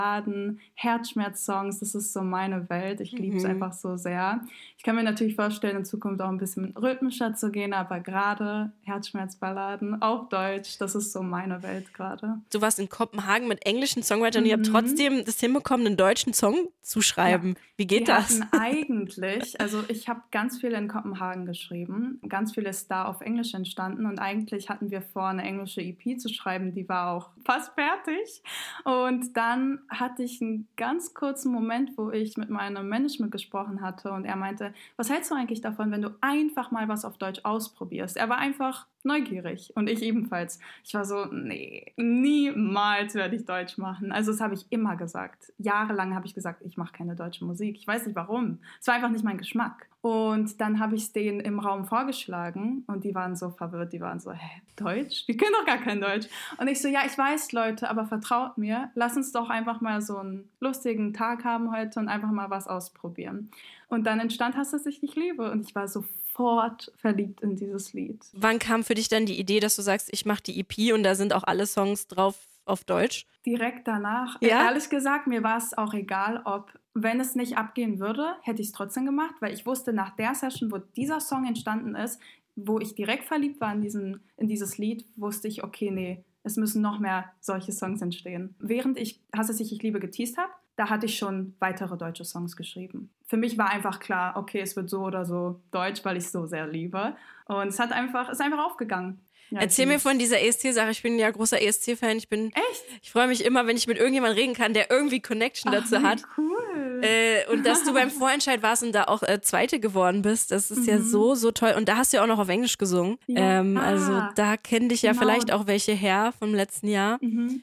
Herzschmerz-Songs, das ist so meine Welt. Ich liebe es einfach so sehr. Ich kann mir natürlich vorstellen, in Zukunft auch ein bisschen rhythmischer zu gehen, aber gerade Herzschmerzballaden auf Deutsch, das ist so meine Welt gerade. Du warst in Kopenhagen mit englischen Songwritern und ihr habt trotzdem das hinbekommen, einen deutschen Song zu schreiben. Ja. Wie geht das? Wir hatten eigentlich, also ich habe ganz viel in Kopenhagen geschrieben, ganz viel ist da auf Englisch entstanden und eigentlich hatten wir vor, eine englische EP zu schreiben, die war auch fast fertig. Und dann hatte ich einen ganz kurzen Moment, wo ich mit meinem Management gesprochen hatte und er meinte, was hältst du eigentlich davon, wenn du einfach mal was auf Deutsch ausprobierst? Er war einfach neugierig und ich ebenfalls. Ich war so, nee, niemals werde ich Deutsch machen. Also das habe ich immer gesagt. Jahrelang habe ich gesagt, ich mache keine deutsche Musik. Ich weiß nicht warum. Es war einfach nicht mein Geschmack. Und dann habe ich es denen im Raum vorgeschlagen und die waren so verwirrt. Die waren so, hä, Deutsch? Wir können doch gar kein Deutsch. Und ich so, ja, ich weiß, Leute, aber vertraut mir. Lass uns doch einfach mal so einen lustigen Tag haben heute und einfach mal was ausprobieren. Und dann entstand Hasse, dass ich dich liebe. Und ich war sofort verliebt in dieses Lied. Wann kam für dich dann die Idee, dass du sagst, ich mache die EP und da sind auch alle Songs drauf auf Deutsch? Direkt danach. Ja? Ehrlich gesagt, mir war es auch egal, ob, wenn es nicht abgehen würde, hätte ich es trotzdem gemacht, weil ich wusste, nach der Session, wo dieser Song entstanden ist, wo ich direkt verliebt war in dieses Lied, wusste ich, okay, nee, es müssen noch mehr solche Songs entstehen. Während ich Hasse sich, ich liebe geteased habe, da hatte ich schon weitere deutsche Songs geschrieben. Für mich war einfach klar, okay, es wird so oder so deutsch, weil ich es so sehr liebe. Und es ist einfach aufgegangen. Ja, erzähl mir von dieser ESC-Sache. Ich bin ja großer ESC-Fan. Echt? Ich freue mich immer, wenn ich mit irgendjemandem reden kann, der irgendwie Connection dazu hat. Cool. Und dass du beim Vorentscheid warst und da auch Zweite geworden bist, das ist ja so, so toll. Und da hast du ja auch noch auf Englisch gesungen. Ja. Also da kennen dich ja vielleicht auch welche her vom letzten Jahr.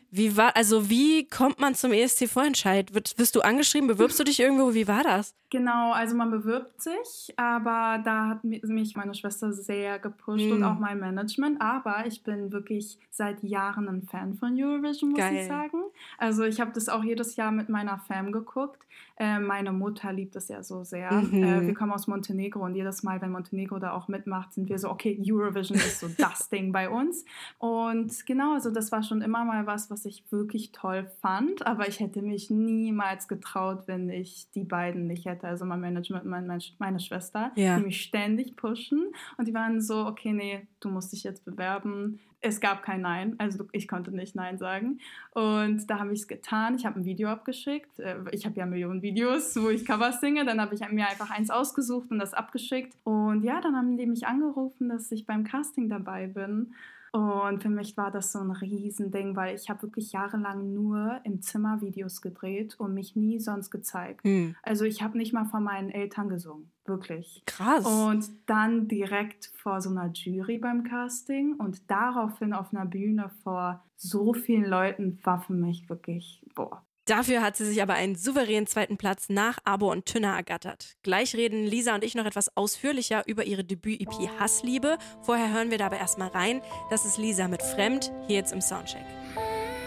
Wie kommt man zum ESC-Vorentscheid? Wirst du angeschrieben? Bewirbst du dich irgendwo? Wie war das? Genau, also man bewirbt sich, aber da hat mich meine Schwester sehr gepusht und auch mein Management. Aber ich bin wirklich seit Jahren ein Fan von Eurovision, muss ich sagen. Also ich habe das auch jedes Jahr mit meiner Fam geguckt. Meine Mutter liebt es ja so sehr. Wir kommen aus Montenegro und jedes Mal, wenn Montenegro da auch mitmacht, sind wir so, okay, Eurovision ist so das Ding bei uns. Und genau, also das war schon immer mal was ich wirklich toll fand. Aber ich hätte mich niemals getraut, wenn ich die beiden nicht hätte. Also mein Management und meine Schwester, die mich ständig pushen. Und die waren so, okay, nee, du musst dich jetzt bewerben. Es gab kein Nein, also ich konnte nicht Nein sagen. Und da habe ich es getan. Ich habe ein Video abgeschickt. Ich habe ja Millionen Videos, wo ich Covers singe. Dann habe ich mir einfach eins ausgesucht und das abgeschickt. Und ja, dann haben die mich angerufen, dass ich beim Casting dabei bin. Und für mich war das so ein Riesending, weil ich habe wirklich jahrelang nur im Zimmer Videos gedreht und mich nie sonst gezeigt. Also ich habe nicht mal von meinen Eltern gesungen, wirklich. Krass. Und dann direkt vor so einer Jury beim Casting und daraufhin auf einer Bühne vor so vielen Leuten war für mich wirklich, boah. Dafür hat sie sich aber einen souveränen zweiten Platz nach Abo und Tünner ergattert. Gleich reden Lisa und ich noch etwas ausführlicher über ihre Debüt-EP Hassliebe. Vorher hören wir da aber erstmal rein. Das ist Lisa mit Fremd, hier jetzt im Soundcheck.